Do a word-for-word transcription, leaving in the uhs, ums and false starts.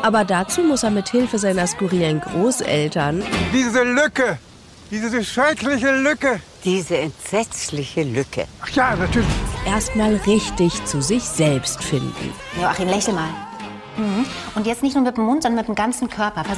Aber dazu muss er mit Hilfe seiner skurrilen Großeltern Diese Lücke, diese schreckliche Lücke. Diese entsetzliche Lücke. Ach ja, natürlich. erstmal richtig zu sich selbst finden. Joachim, lächel mal. Mhm. Und jetzt nicht nur mit dem Mund, sondern mit dem ganzen Körper.